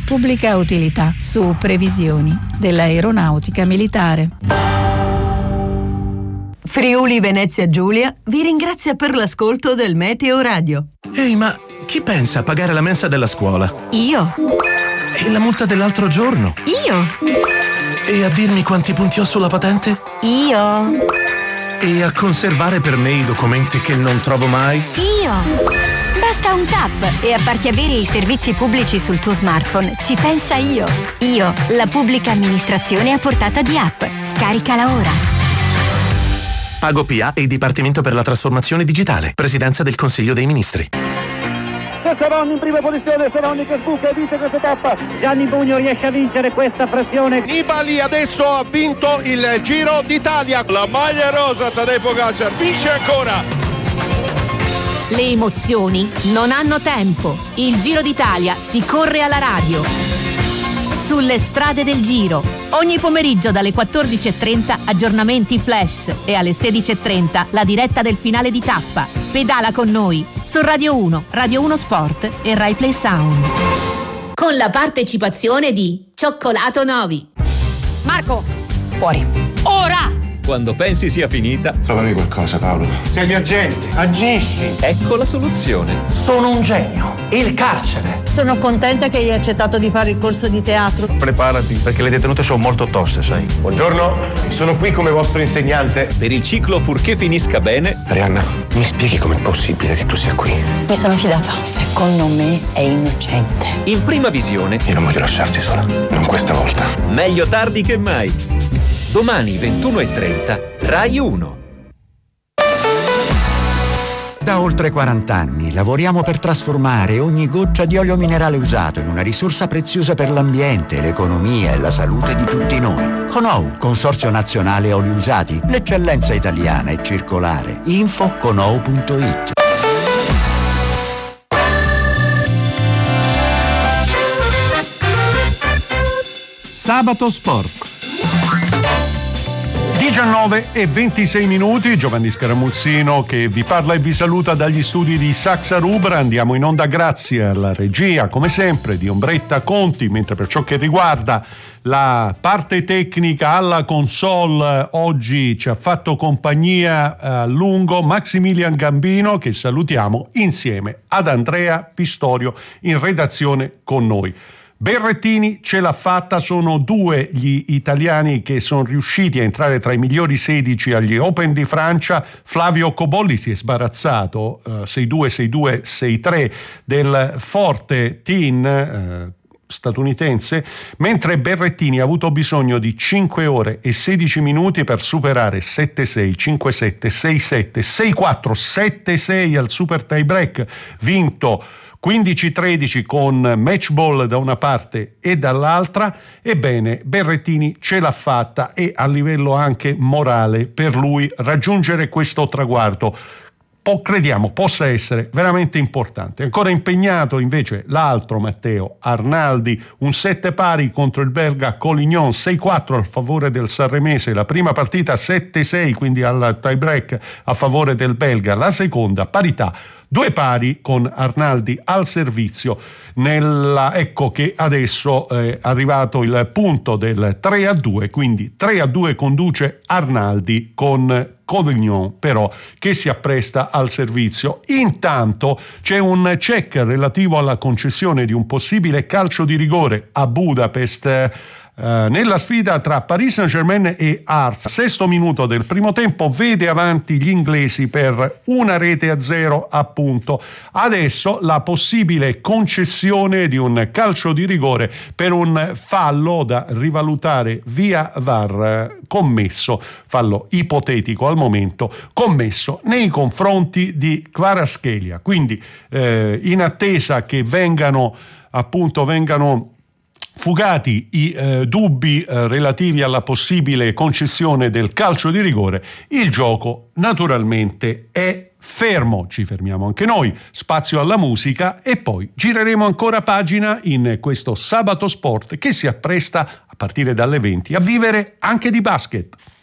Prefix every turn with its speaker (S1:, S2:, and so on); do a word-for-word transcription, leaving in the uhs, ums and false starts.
S1: Pubblica utilità su previsioni dell'aeronautica militare.
S2: Friuli Venezia Giulia vi ringrazia per l'ascolto del Meteo Radio.
S3: Ehi, ma chi pensa a pagare la mensa della scuola?
S2: Io.
S3: E la multa dell'altro giorno?
S2: Io.
S3: E a dirmi quanti punti ho sulla patente?
S2: Io.
S3: E a conservare per me i documenti che non trovo mai?
S4: Io. Basta un tap e a farti avere i servizi pubblici sul tuo smartphone ci pensa Io. Io, la pubblica amministrazione a portata di app. Scaricala ora.
S3: Pago P A e Dipartimento per la Trasformazione Digitale. Presidenza del Consiglio dei Ministri.
S5: Seronni in prima posizione, Seronni che sbuca e vince questa tappa. Gianni Bugno riesce a vincere questa pressione.
S6: Nibali adesso ha vinto il Giro d'Italia. La maglia rosa, Tadej Pogačar vince ancora.
S7: Le emozioni non hanno tempo. Il Giro d'Italia si corre alla radio. Sulle strade del Giro. Ogni pomeriggio dalle quattordici e trenta aggiornamenti flash e alle sedici e trenta la diretta del finale di tappa. Pedala con noi su Radio uno, Radio uno Sport e Rai Play Sound. Con la partecipazione di Cioccolato Novi. Marco, fuori. Ora!
S8: Quando pensi sia finita,
S9: trovami qualcosa, Paolo.
S10: Sei il mio agente, agisci.
S8: Ecco la soluzione.
S10: Sono un genio. Il carcere.
S11: Sono contenta che hai accettato di fare il corso di teatro.
S9: Preparati, perché le detenute sono molto toste, sai.
S10: Buongiorno, sono qui come vostro insegnante.
S8: Per il ciclo Purché finisca bene.
S9: Arianna, mi spieghi com'è possibile che tu sia qui?
S11: Mi sono fidata. Secondo me è innocente.
S8: In prima visione.
S9: Io non voglio lasciarti sola, non questa volta.
S8: Meglio tardi che mai. Domani ventuno e trenta, Rai uno.
S12: Da oltre quaranta anni lavoriamo per trasformare ogni goccia di olio minerale usato in una risorsa preziosa per l'ambiente, l'economia e la salute di tutti noi. Conou, Consorzio Nazionale Oli Usati, l'eccellenza italiana è circolare. Info conou punto it.
S13: Sabato Sport. diciannove e ventisei minuti, Giovanni Scaramuzzino che vi parla e vi saluta dagli studi di Saxa Rubra. Andiamo in onda grazie alla regia, come sempre, di Ombretta Conti, mentre per ciò che riguarda la parte tecnica alla console oggi ci ha fatto compagnia a lungo Maximilian Gambino, che salutiamo insieme ad Andrea Pistorio in redazione con noi. Berrettini ce l'ha fatta, sono due gli italiani che sono riusciti a entrare tra i migliori sedici agli Open di Francia. Flavio Cobolli si è sbarazzato uh, sei due sei due sei tre del forte team uh, statunitense, mentre Berrettini ha avuto bisogno di cinque ore e sedici minuti per superare sette sei, cinque sette, sei sette, sei quattro, sette sei al super tie break, vinto quindici tredici con match ball da una parte e dall'altra. Ebbene, Berrettini ce l'ha fatta, e a livello anche morale per lui raggiungere questo traguardo po- crediamo possa essere veramente importante. Ancora impegnato invece l'altro Matteo Arnaldi, un sette pari contro il belga Collignon, sei quattro a favore del sanremese, la prima partita sette sei, quindi al tie break a favore del belga, la seconda parità, due pari con Arnaldi al servizio. Nella, ecco che adesso è arrivato il punto del tre a due, quindi tre a due conduce Arnaldi con Collignon però che si appresta al servizio. Intanto c'è un check relativo alla concessione di un possibile calcio di rigore a Budapest Uh, nella sfida tra Paris Saint-Germain e Hearts. Sesto minuto del primo tempo vede avanti gli inglesi per una rete a zero appunto. Adesso la possibile concessione di un calcio di rigore per un fallo da rivalutare via V A R commesso, fallo ipotetico al momento, commesso nei confronti di Kvaratskhelia. Quindi eh, in attesa che vengano appunto vengano fugati i eh, dubbi eh, relativi alla possibile concessione del calcio di rigore, il gioco naturalmente è fermo. Ci fermiamo anche noi, spazio alla musica e poi gireremo ancora pagina in questo Sabato Sport che si appresta a partire dalle venti a vivere anche di basket.